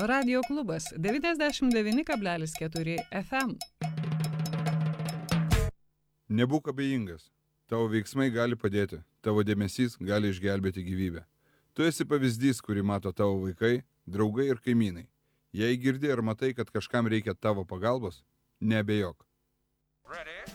Radio klubas 99,4 FM. Nebūk abejingas. Tavo veiksmai gali padėti. Tavo dėmesys gali išgelbėti gyvybę. Tu esi pavyzdys, kurį mato tavo vaikai, draugai ir kaimynai. Jei girdi ar matai, kad kažkam reikia tavo pagalbos, neabejok. Ready?